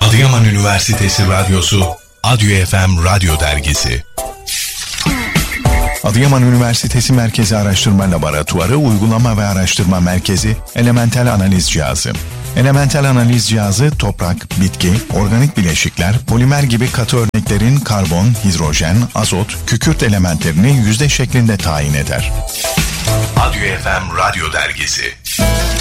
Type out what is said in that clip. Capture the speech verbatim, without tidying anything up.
Adıyaman Üniversitesi Radyosu, Adyo F M Radyo Dergisi. Adıyaman Üniversitesi Merkezi Araştırma Laboratuvarı Uygulama ve Araştırma Merkezi Elementel Analiz Cihazı. Elementel analiz cihazı toprak, bitki, organik bileşikler, polimer gibi katı örneklerin karbon, hidrojen, azot, kükürt elementlerini yüzde şeklinde tayin eder. Adyo F M Radyo Dergisi.